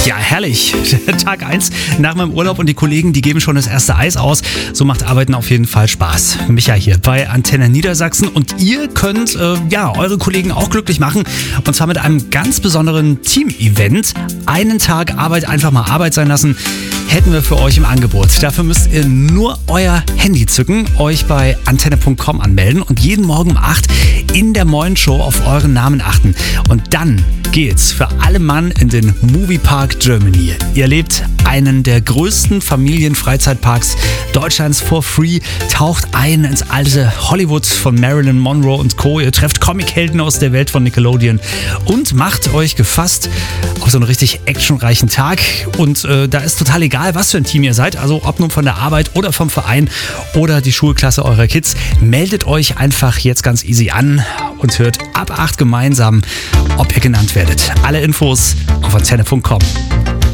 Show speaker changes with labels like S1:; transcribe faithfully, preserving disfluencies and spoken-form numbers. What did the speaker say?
S1: Ja, herrlich. Tag eins nach meinem Urlaub und die Kollegen, die geben schon das erste Eis aus. So macht Arbeiten auf jeden Fall Spaß. Micha hier bei Antenne Niedersachsen und ihr könnt äh, ja eure Kollegen auch glücklich machen und zwar mit einem ganz besonderen Team-Event. Einen Tag Arbeit einfach mal Arbeit sein lassen, hätten wir für euch im Angebot. Dafür müsst ihr nur euer Handy zücken, euch bei antenne punkt com anmelden und jeden Morgen um acht in der Morgenshow auf euren Namen achten. Und dann geht's für alle Mann in den Moviepark Germany. Ihr erlebt einen der größten Familienfreizeitparks Deutschlands for free, taucht ein ins alte Hollywood von Marilyn Monroe und Co. Ihr trefft Comichelden aus der Welt von Nickelodeon und macht euch gefasst auf so einen richtig actionreichen Tag. Und äh, da ist total egal, was für ein Team ihr seid, also ob nun von der Arbeit oder vom Verein oder die Schulklasse eurer Kids. Meldet euch einfach jetzt ganz easy an und hört ab acht gemeinsam, ob ihr genannt werdet. Alle Infos auf antenne punkt com.